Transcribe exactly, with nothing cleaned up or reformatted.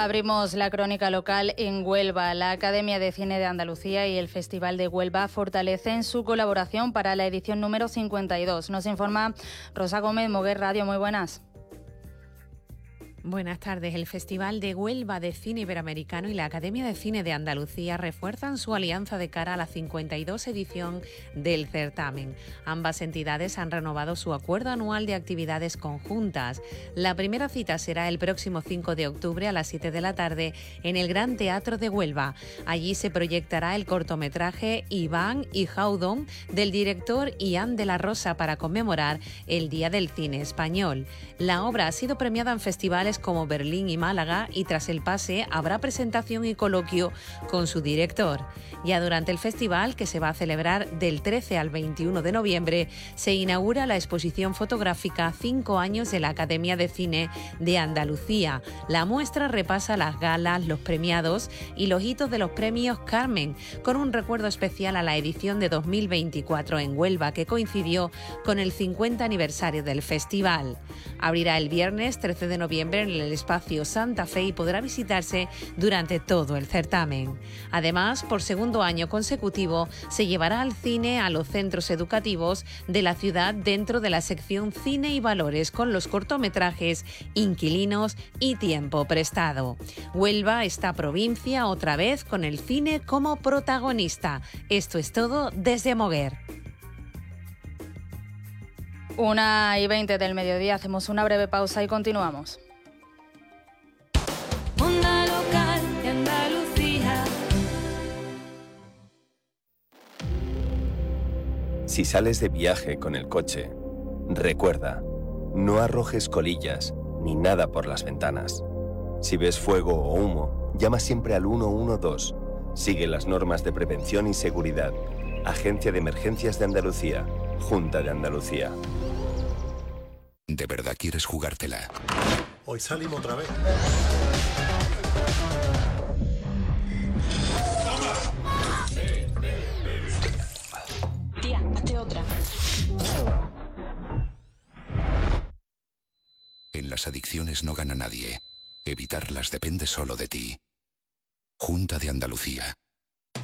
Abrimos la crónica local en Huelva. La Academia de Cine de Andalucía y el Festival de Huelva fortalecen su colaboración para la edición número cincuenta y dos. Nos informa Rosa Gómez, Moguer Radio. Muy buenas. Buenas tardes. El Festival de Huelva de Cine Iberoamericano y la Academia de Cine de Andalucía refuerzan su alianza de cara a la cincuenta y dos edición del certamen. Ambas entidades han renovado su acuerdo anual de actividades conjuntas. La primera cita será el próximo cinco de octubre a las siete de la tarde en el Gran Teatro de Huelva. Allí se proyectará el cortometraje Iván y Jaudón del director Ian de la Rosa para conmemorar el Día del Cine Español. La obra ha sido premiada en festivales como Berlín y Málaga y tras el pase habrá presentación y coloquio con su director. Ya durante el festival, que se va a celebrar del trece al veintiuno de noviembre, se inaugura la exposición fotográfica Cinco años de la Academia de Cine de Andalucía. La muestra repasa las galas, los premiados y los hitos de los premios Carmen, con un recuerdo especial a la edición de dos mil veinticuatro en Huelva, que coincidió con el cincuenta aniversario del festival. Abrirá el viernes trece de noviembre en el espacio Santa Fe y podrá visitarse durante todo el certamen. Además, por segundo año consecutivo, se llevará al cine a los centros educativos de la ciudad dentro de la sección Cine y Valores, con los cortometrajes Inquilinos y Tiempo Prestado. Huelva, esta provincia, otra vez con el cine como protagonista. Esto es todo desde Moguer. Una y veinte del mediodía, hacemos una breve pausa y continuamos. Onda local de Andalucía. Si sales de viaje con el coche, recuerda, no arrojes colillas ni nada por las ventanas. Si ves fuego o humo, llama siempre al uno uno dos. Sigue las normas de prevención y seguridad. Agencia de Emergencias de Andalucía, Junta de Andalucía. ¿De verdad quieres jugártela? Hoy salimos otra vez. Tía, hazte otra. En las adicciones no gana nadie. Evitarlas depende solo de ti. Junta de Andalucía.